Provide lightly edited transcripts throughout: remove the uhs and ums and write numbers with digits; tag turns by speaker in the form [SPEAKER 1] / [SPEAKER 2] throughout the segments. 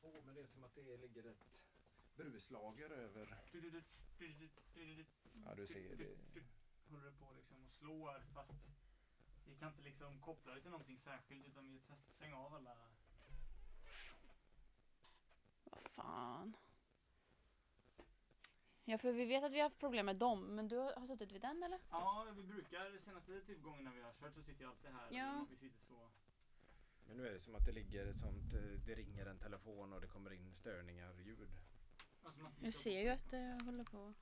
[SPEAKER 1] 2, men det är som att det ligger ett bruslager över. Ja, du ser det.
[SPEAKER 2] Håller det på liksom och slår, fast vi kan inte liksom koppla det till någonting särskilt, utan vi testar stänga av alla.
[SPEAKER 3] Vad fan. Ja, för vi vet att vi har haft problem med dem, men du har suttit vid den, eller?
[SPEAKER 2] Ja, vi brukar senaste typ gången när vi har kört så sitter jag alltid här.
[SPEAKER 3] Ja.
[SPEAKER 2] Och vi sitter så.
[SPEAKER 1] Men nu är det som att det ligger ett sånt, det ringer en telefon och det kommer in störningar, ljud.
[SPEAKER 2] Alltså,
[SPEAKER 3] Jag ser ju att det håller på.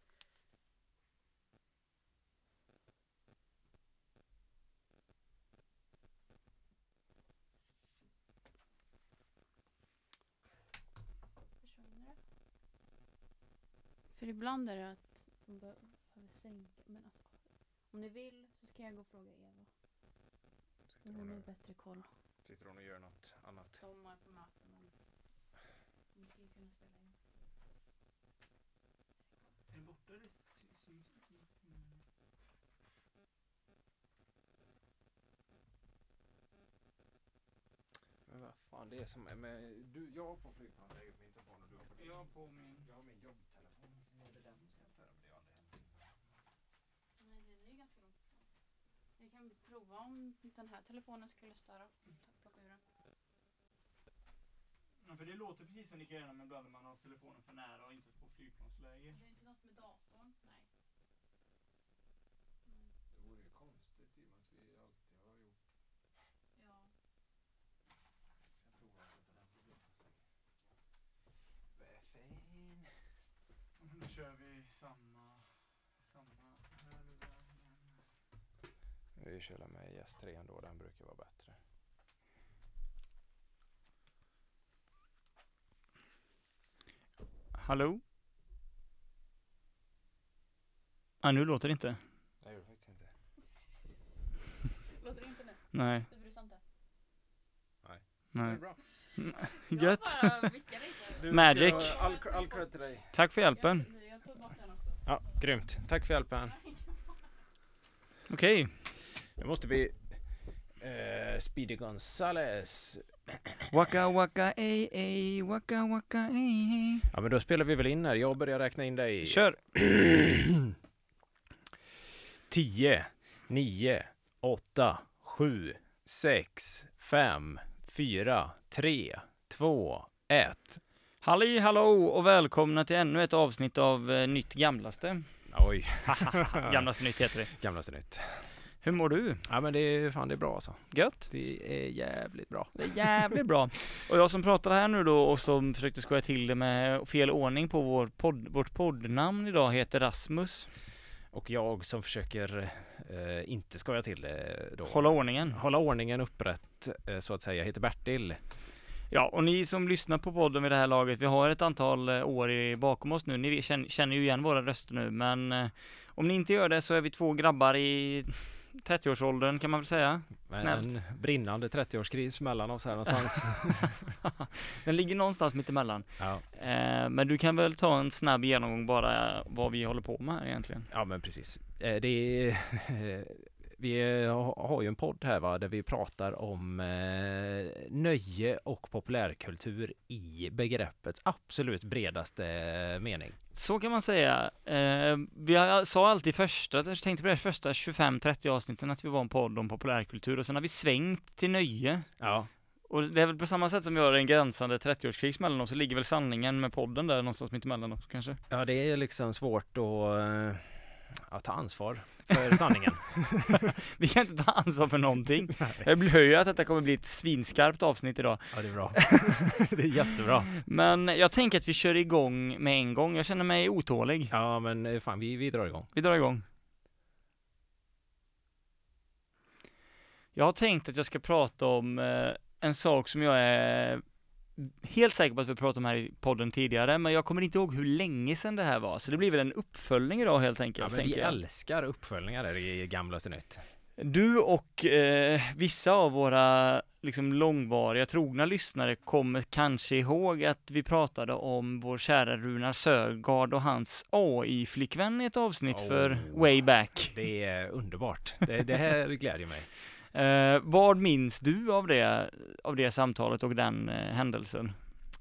[SPEAKER 3] Försvinner det? För ibland är det att de behöver sänka. Men alltså, om ni vill så ska jag gå och fråga Eva. Hon har bättre koll.
[SPEAKER 1] Sitter hon och gör något annat?
[SPEAKER 3] De är på möten, men vi ska ju kunna spela in.
[SPEAKER 2] Är den borta? Det syns inte.
[SPEAKER 1] Men vad fan, det är som med jag har på flygplan, lägger upp min telefon och du har på din.
[SPEAKER 2] Jag har på min.
[SPEAKER 1] Jag har min jobbtelefon. Är det den som ska störa? Men det har aldrig hänt.
[SPEAKER 3] Nej, det är ju ganska långt ifrån. Vi kan prova om den här telefonen skulle störa. Plocka ur den.
[SPEAKER 2] Ja, för det låter precis som det kan göra, men ibland man har telefonen för nära och inte på flygplansläge.
[SPEAKER 3] Det är inte något med datorn, nej.
[SPEAKER 1] Det vore ju konstigt i och med att vi alltid har gjort.
[SPEAKER 3] Ja.
[SPEAKER 1] Jag provar att sätta den på blått. Fin.
[SPEAKER 2] Nu kör vi samma hörlurar igen.
[SPEAKER 1] Vi kör med S3 ändå, den brukar vara bättre.
[SPEAKER 2] Hallå? Ja, nu låter det inte.
[SPEAKER 1] Det gör det faktiskt inte.
[SPEAKER 3] Låter det inte nu?
[SPEAKER 2] Nej.
[SPEAKER 3] Du bryr sig inte?
[SPEAKER 1] Det
[SPEAKER 2] Nej.
[SPEAKER 1] är bra.
[SPEAKER 2] Gött.
[SPEAKER 3] Jag bara vickar lite.
[SPEAKER 2] Magic.
[SPEAKER 1] All cred till dig.
[SPEAKER 2] Tack för hjälpen.
[SPEAKER 3] Jag tog bort den också.
[SPEAKER 1] Ja, grymt. Tack för hjälpen.
[SPEAKER 2] Okej.
[SPEAKER 1] Nu måste vi Speedy Gonzales.
[SPEAKER 2] Waka waka ey ey, waka waka ey.
[SPEAKER 1] Ja, men då spelar vi väl in här. Jag börjar räkna in dig.
[SPEAKER 2] Kör.
[SPEAKER 1] 10, 9, 8, 7, 6, 5, 4, 3, 2, 1.
[SPEAKER 2] Halli hallå och välkomna till ännu ett avsnitt av Nytt Gamlaste.
[SPEAKER 1] Oj.
[SPEAKER 2] Gamlaste Nytt heter det.
[SPEAKER 1] Gamlaste nytt.
[SPEAKER 2] Hur mår du?
[SPEAKER 1] Ja, men det är bra alltså.
[SPEAKER 2] Gött?
[SPEAKER 1] Det är jävligt bra.
[SPEAKER 2] Det är jävligt bra. Och jag som pratar här nu då och som försökte skoja till det med fel ordning på vårt poddnamn idag heter Rasmus.
[SPEAKER 1] Och jag som försöker inte skoja till det då.
[SPEAKER 2] Hålla
[SPEAKER 1] ordningen upprätt så att säga heter Bertil.
[SPEAKER 2] Ja, och ni som lyssnar på podden vid det här laget, vi har ett antal år bakom oss nu. Ni känner ju igen våra röster nu, men om ni inte gör det så är vi två grabbar i 30-årsåldern kan man väl säga.
[SPEAKER 1] En brinnande 30-årskris mellan oss här någonstans.
[SPEAKER 2] Den ligger någonstans mitt emellan.
[SPEAKER 1] Ja.
[SPEAKER 2] Men du kan väl ta en snabb genomgång bara vad vi håller på med här egentligen.
[SPEAKER 1] Ja, men precis. Vi har ju en podd här där vi pratar om nöje och populärkultur i begreppets absolut bredaste mening.
[SPEAKER 2] Så kan man säga. Sa alltid jag tänkte på det första 25-30 avsnitten att vi var en podd om populärkultur och sen har vi svängt till nöje.
[SPEAKER 1] Ja.
[SPEAKER 2] Och det är väl på samma sätt som vi har en gränsande 30-årskrig mellan oss så ligger väl sanningen med podden där någonstans mitt emellan också kanske.
[SPEAKER 1] Ja, det är liksom svårt att ta ansvar för sanningen.
[SPEAKER 2] Vi kan inte ta ansvar för någonting. Jag hör ju att detta kommer bli ett svinskarpt avsnitt idag.
[SPEAKER 1] Ja, det är bra. Det är jättebra.
[SPEAKER 2] Men jag tänker att vi kör igång med en gång. Jag känner mig otålig.
[SPEAKER 1] Ja, men fan, vi drar igång.
[SPEAKER 2] Vi drar igång. Jag har tänkt att jag ska prata om en sak som jag är helt säker på att vi pratade om här i podden tidigare, men jag kommer inte ihåg hur länge sedan det här var. Så det blir väl en uppföljning idag helt enkelt.
[SPEAKER 1] Ja, men vi älskar uppföljningar där i Gamlaste Nytt.
[SPEAKER 2] Du och vissa av våra liksom långvariga trogna lyssnare kommer kanske ihåg att vi pratade om vår kära Runar Sörgard och hans AI-flickvän i ett avsnitt för way back.
[SPEAKER 1] Det är underbart. Det här glädjer mig.
[SPEAKER 2] Vad minns du av det samtalet och den händelsen?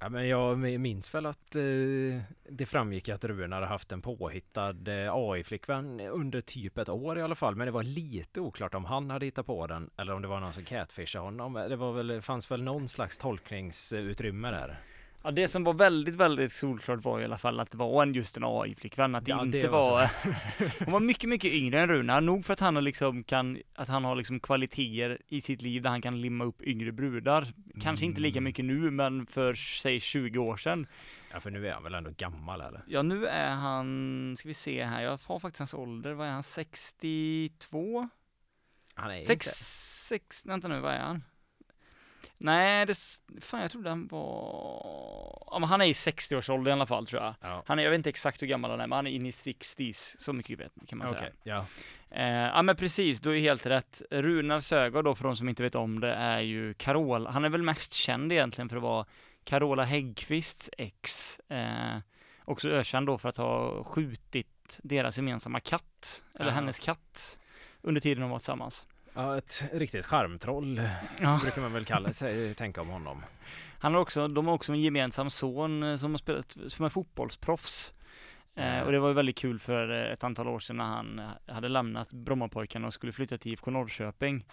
[SPEAKER 1] Ja, men jag minns väl att det framgick att Runar hade haft en påhittad AI-flickvän under typ ett år i alla fall. Men det var lite oklart om han hade hittat på den eller om det var någon som catfishade honom. Det fanns väl någon slags tolkningsutrymme där.
[SPEAKER 2] Ja, det som var väldigt, väldigt solklart var i alla fall att det var just en AI-flickvän, att det
[SPEAKER 1] Ja,
[SPEAKER 2] inte
[SPEAKER 1] det var
[SPEAKER 2] hon var mycket, mycket yngre än Runar, nog för att han har liksom kvaliteter i sitt liv där han kan limma upp yngre brudar. Kanske inte lika mycket nu, men för säg 20 år sedan.
[SPEAKER 1] Ja, för nu är han väl ändå gammal eller?
[SPEAKER 2] Ja, nu är han, ska vi se här, jag har faktiskt hans ålder, vad är han, 62?
[SPEAKER 1] Han är
[SPEAKER 2] Vänta nu, vad är han? Nej, jag trodde han var... Ja, men han är i 60-årsåldern i alla fall, tror jag.
[SPEAKER 1] Ja.
[SPEAKER 2] Jag vet inte exakt hur gammal han är, men han är in i 60s, så mycket kan man säga.
[SPEAKER 1] Okej, ja.
[SPEAKER 2] Ja, men precis, du är helt rätt. Runar Sögaard då, för de som inte vet om det, är ju han är väl mest känd egentligen för att vara Carola Häggkvists ex. Också ökänd då för att ha skjutit deras gemensamma katt, eller
[SPEAKER 1] Ja.
[SPEAKER 2] hennes katt, under tiden de var tillsammans.
[SPEAKER 1] Ja, ett riktigt charmtroll brukar man väl tänka om honom.
[SPEAKER 2] De har också en gemensam son som är fotbollsproffs. Och det var ju väldigt kul för ett antal år sedan när han hade lämnat Brommapojkarna och skulle flytta till IFK Norrköping.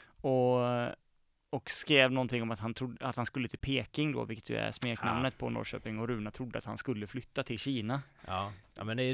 [SPEAKER 2] Och skrev någonting om att han trodde att han skulle till Peking då, vilket ju är smeknamnet på Norrköping, och Runa trodde att han skulle flytta till Kina.
[SPEAKER 1] Ja, men det är